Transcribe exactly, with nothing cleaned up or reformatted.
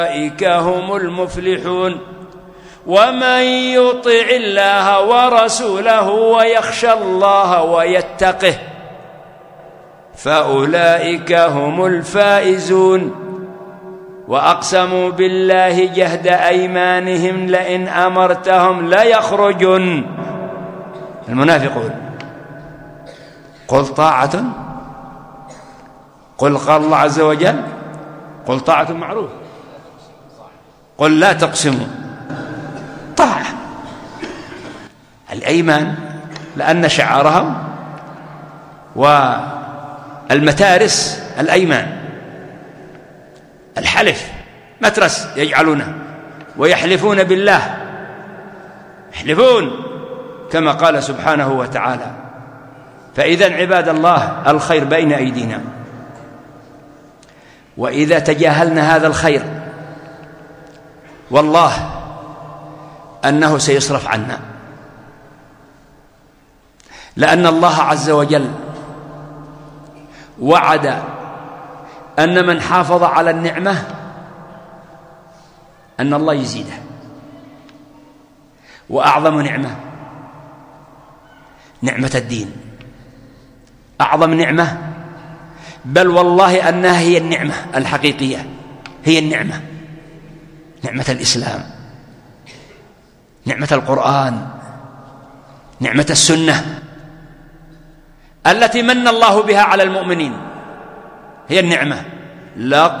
أولئك هم المفلحون ومن يطع الله ورسوله ويخشى الله ويتقه فأولئك هم الفائزون وأقسموا بالله جهد أيمانهم لئن أمرتهم ليخرجن. المنافقون قل طاعة، قل قال الله عز وجل قل طاعة معروف، قل لا تقسموا طاعة. الأيمان لأن شعارهم والمتارس الأيمان، الحلف مترس يجعلونه ويحلفون بالله، يحلفون كما قال سبحانه وتعالى. فإذا عباد الله الخير بين أيدينا، وإذا تجاهلنا هذا الخير والله أنه سيصرف عنا، لأن الله عز وجل وعد أن من حافظ على النعمة أن الله يزيده. وأعظم نعمة نعمة الدين، أعظم نعمة، بل والله أنها هي النعمة الحقيقية، هي النعمة نعمة الإسلام، نعمة القرآن، نعمة السنة التي من الله بها على المؤمنين، هي النعمة. لا